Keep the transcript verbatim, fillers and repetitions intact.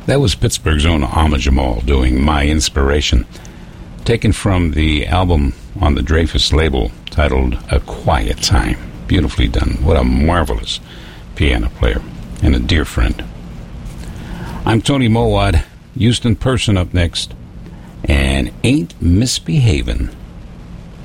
That was Pittsburgh's own Ahmad Jamal doing My Inspiration, taken from the album on the Dreyfus label titled A Quiet Time. Beautifully done. What a marvelous piano player and a dear friend. I'm Tony Mowat. Houston Person up next, and Ain't Misbehavin'.